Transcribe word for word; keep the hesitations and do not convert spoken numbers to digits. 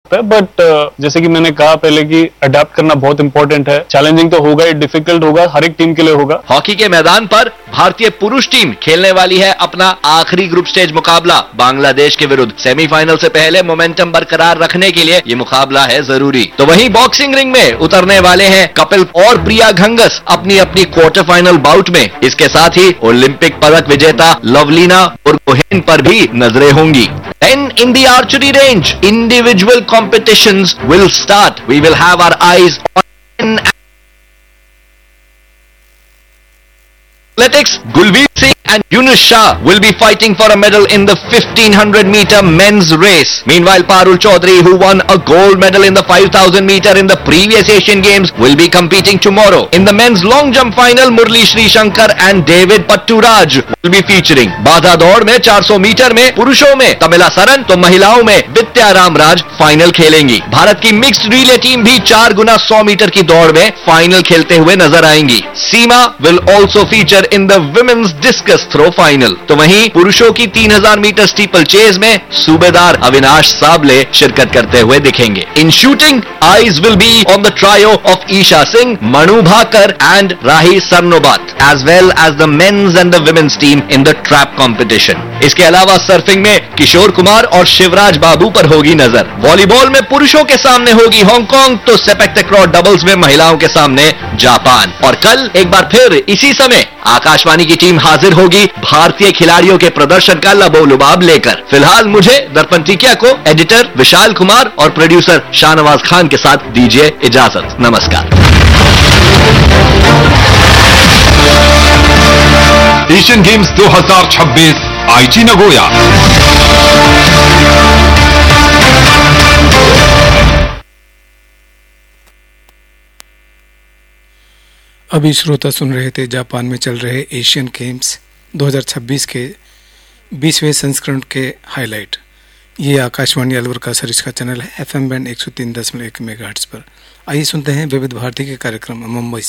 सकता है, but uh, जैसे कि मैंने कहा पहले कि अडेप्ट करना बहुत इंपॉर्टेंट है। चैलेंजिंग तो होगा, डिफिकल्ट होगा, हर एक टीम के लिए होगा। हॉकी के मैदान पर भारतीय पुरुष टीम खेलने वाली है अपना आखिरी ग्रुप स्टेज मुकाबला बांग्लादेश के विरुद्ध। सेमीफाइनल से पहले मोमेंटम बरकरार रखने के लिए ये मुकाबला है जरूरी। तो वहीं बॉक्सिंग रिंग में उतरने वाले हैं कपिल और प्रिया घंगस अपनी अपनी क्वार्टर फाइनल बाउट में। इसके साथ ही ओलंपिक पदक विजेता लवलीना बुरगोहेन पर भी नजरें होंगी। Then in the archery range, individual competitions will start. We will have our eyes on athletics. Gulveer Singh and Yunus Shah will be fighting for a medal in the fifteen hundred meter men's race. Meanwhile, Parul Chaudhary, who won a gold medal in the five thousand meter in the previous Asian Games, will be competing tomorrow. In the men's long jump final, Murli Sri Shankar and David Patturaj will be featuring. बाधा दौड़ में चार सौ metre में पुरुषों में तमिला सरन तो महिलाओं में विद्या रामराज फाइनल खेलेंगी। भारत की मिक्स्ड रिले टीम भी चार गुना सौ मीटर की दौड़ में फाइनल खेलते हुए नजर आएंगी। सीमा will also feature in the women's discus throw final. तो वहीं पुरुषों की तीन हज़ार मीटर स्टीपल चेज में सूबेदार अविनाश साबले शिरकत करते हुए दिखेंगे। इन shooting eyes will be on the trio of Isha Singh, Manu Bhaker and Rahi Sarnobat, as well as the mains and the women's team in the trap competition. इसके अलावा सर्फिंग में किशोर कुमार और शिवराज बाबू पर होगी नजर। वॉलीबॉल में पुरुषों के सामने होगी हांगकांग तो सेपक तक्रॉ डबल्स में महिलाओं के सामने जापान। और कल एक बार फिर इसी समय आकाशवाणी की टीम हाजिर होगी भारतीय खिलाड़ियों के प्रदर्शन का लबोलुबाब लेकर। फिलहाल मुझे दर्पण टीकिया को एडिटर विशाल कुमार और प्रोड्यूसर शाहनवाज खान के साथ दीजिए इजाजत। नमस्कार। एशियन गेम्स दो हज़ार छब्बीस आईची नगोया। अभी श्रोता सुन रहे थे जापान में चल रहे एशियन गेम्स दो हज़ार छब्बीस के बीसवें संस्करण के हाईलाइट। ये आकाशवाणी अलवर का सरिश का चैनल है, एफएम बैंड एक सौ तीन दशमलव एक मेगाहर्ट्ज पर। आइए सुनते हैं विविध भारती के कार्यक्रम मुंबई से।